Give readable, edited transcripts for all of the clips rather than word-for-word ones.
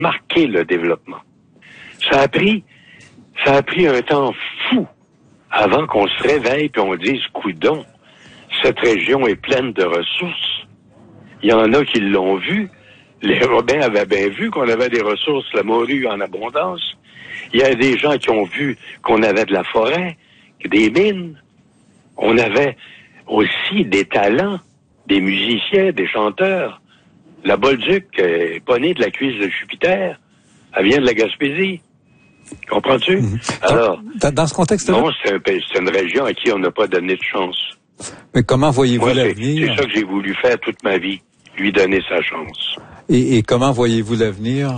marqué le développement. Ça a pris un temps fou avant qu'on se réveille et on dise, coudon, cette région est pleine de ressources. Il y en a qui l'ont vu. Les Robins avaient bien vu qu'on avait des ressources, la morue en abondance. Il y a des gens qui ont vu qu'on avait de la forêt, des mines. On avait aussi des talents, des musiciens, des chanteurs. La Bolduc est pas née de la cuisse de Jupiter. Elle vient de la Gaspésie. Comprends-tu? Alors, dans ce contexte-là... Non, c'est une région à qui on n'a pas donné de chance. Mais comment voyez-vous l'avenir? C'est ça que j'ai voulu faire toute ma vie, lui donner sa chance. Et comment voyez-vous l'avenir?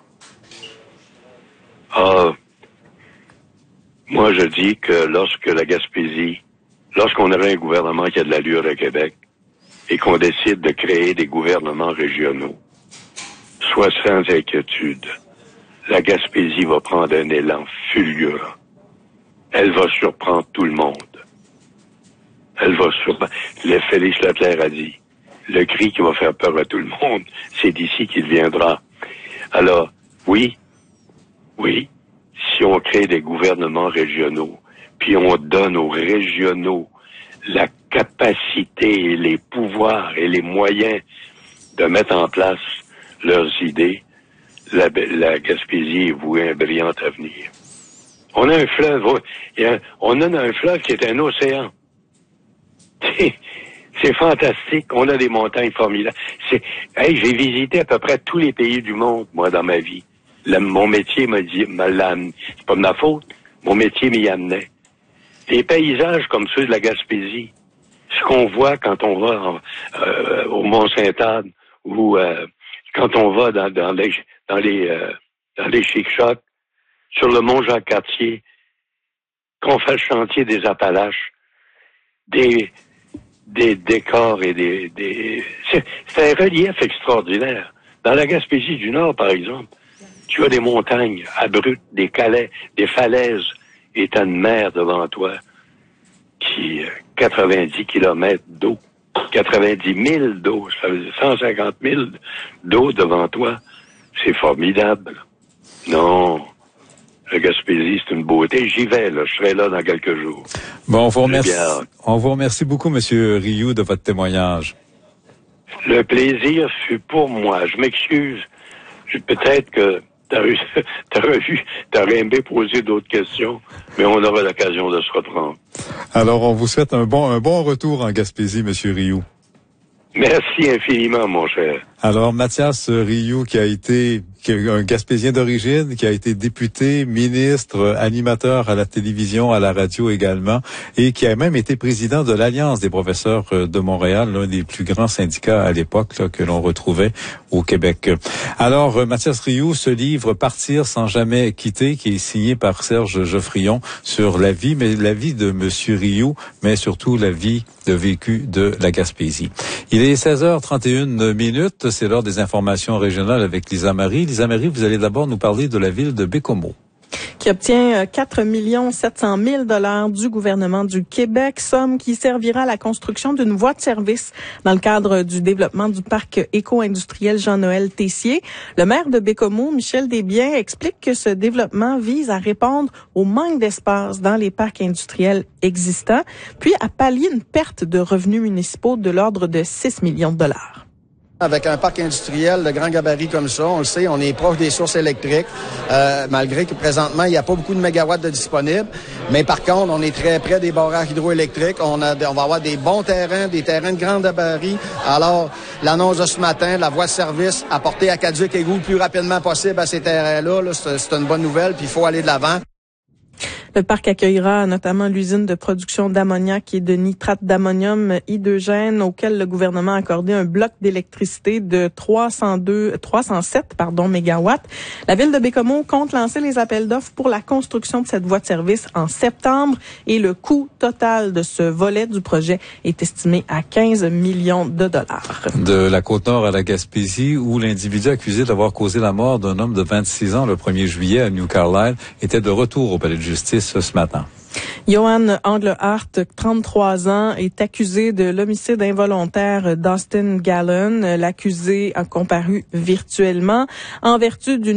Moi, je dis que lorsqu'on aurait un gouvernement qui a de l'allure à Québec et qu'on décide de créer des gouvernements régionaux, sois sans inquiétude, la Gaspésie va prendre un élan fulgurant. Elle va surprendre tout le monde. Elle va surprendre. Félix Leclerc a dit, le cri qui va faire peur à tout le monde, c'est d'ici qu'il viendra. Alors, oui, si on crée des gouvernements régionaux, puis on donne aux régionaux la capacité et les pouvoirs et les moyens de mettre en place leurs idées, la Gaspésie est vouée à un brillant avenir. On a un fleuve, on a un fleuve qui est un océan. C'est fantastique. On a des montagnes formidables. J'ai visité à peu près tous les pays du monde, moi, dans ma vie. Mon métier c'est pas de ma faute. Mon métier m'y amenait. Les paysages comme ceux de la Gaspésie, ce qu'on voit quand on va au Mont-Sainte-Anne ou quand on va dans les Chic-Chocs, sur le Mont-Jacques-Cartier, qu'on fait le chantier des Appalaches, des décors et c'est un relief extraordinaire. Dans la Gaspésie du Nord, par exemple, tu as des montagnes abruptes, des falaises, et t'as une mer devant toi qui 90 kilomètres d'eau, 90 000 d'eau, ça veut dire 150 000 d'eau devant toi. C'est formidable. Non, la Gaspésie, c'est une beauté. J'y vais, là. Je serai là dans quelques jours. Bon, on vous remercie beaucoup, Monsieur Rioux, de votre témoignage. Le plaisir fut pour moi. Je m'excuse. Peut-être que t'aurais aimé poser d'autres questions, mais on aura l'occasion de se reprendre. Alors, on vous souhaite un bon retour en Gaspésie, Monsieur Rioux. Merci infiniment, mon cher. Alors, Mathias Rioux, qui est un Gaspésien d'origine, qui a été député, ministre, animateur à la télévision, à la radio également, et qui a même été président de l'Alliance des professeurs de Montréal, l'un des plus grands syndicats à l'époque que l'on retrouvait au Québec. Alors, Mathias Rioux, ce livre « Partir sans jamais quitter », qui est signé par Serge Geoffrion sur la vie de Monsieur Rioux, mais surtout la vie de vécu de la Gaspésie. Il est 16h31, c'est l'heure des informations régionales avec Lisa Marie. Lisa Marie, vous allez d'abord nous parler de la ville de Bécomo, qui obtient 4 700 000 du gouvernement du Québec, somme qui servira à la construction d'une voie de service dans le cadre du développement du parc éco-industriel Jean-Noël Tessier. Le maire de Bécomo, Michel Desbiens, explique que ce développement vise à répondre au manque d'espace dans les parcs industriels existants, puis à pallier une perte de revenus municipaux de l'ordre de 6 millions de dollars. Avec un parc industriel de grand gabarit comme ça, on le sait, on est proche des sources électriques, malgré que présentement, il n'y a pas beaucoup de mégawatts de disponibles. Mais par contre, on est très près des barrages hydroélectriques. On va avoir des bons terrains, des terrains de grand gabarit. Alors, l'annonce de ce matin, la voie de service apportée à Caduc-Égout le plus rapidement possible à ces terrains-là, c'est une bonne nouvelle, puis il faut aller de l'avant. Le parc accueillera notamment l'usine de production d'ammoniac et de nitrate d'ammonium hydrogène auquel le gouvernement a accordé un bloc d'électricité de 307 mégawatts. La ville de Bécomo compte lancer les appels d'offres pour la construction de cette voie de service en septembre et le coût total de ce volet du projet est estimé à 15 millions de dollars. De la Côte-Nord à la Gaspésie, où l'individu accusé d'avoir causé la mort d'un homme de 26 ans le 1er juillet à New Carlisle était de retour au palais de justice ce matin. Johan Englehart, 33 ans, est accusé de l'homicide involontaire d'Austin Gallon. L'accusé a comparu virtuellement en vertu d'une